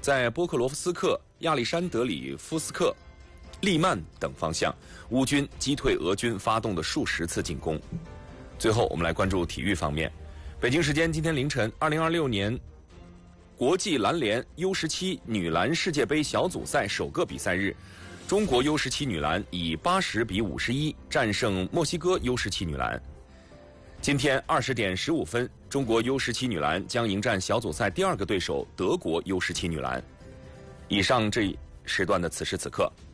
在波克罗夫斯克、亚历山德里夫斯克、利曼等方向，乌军击退俄军发动的数十次进攻。最后，我们来关注体育方面。北京时间今天凌晨，2026年国际篮联 U17 女篮世界杯小组赛首个比赛日，中国 U17 女篮以80比51战胜墨西哥 U17 女篮。今天20点15分，中国 U17 女篮将迎战小组赛第2个对手德国 U17 女篮。以上这一时段的此时此刻，